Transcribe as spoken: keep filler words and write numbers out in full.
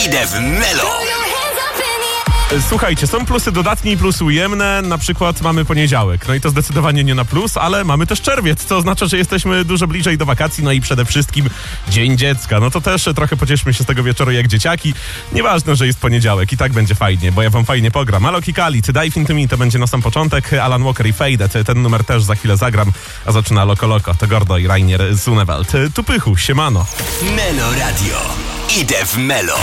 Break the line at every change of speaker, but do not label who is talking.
Idę w Melo.
Słuchajcie, są plusy dodatnie i plusy ujemne. Na przykład mamy poniedziałek. No i to zdecydowanie nie na plus, ale mamy też czerwiec, co oznacza, że jesteśmy dużo bliżej do wakacji. No i przede wszystkim Dzień Dziecka. No to też trochę pocieszmy się z tego wieczoru jak dzieciaki. Nieważne, że jest poniedziałek, i tak będzie fajnie, bo ja wam fajnie pogram. Alok i Khalid, Dive Into Me, to będzie na sam początek. Alan Walker i Faded, ten numer też za chwilę zagram. A zaczyna Loko Loko, to Gordo i Rainier Zunewald. Tu Pychu, siemano.
Melo Radio. Idę w Melo.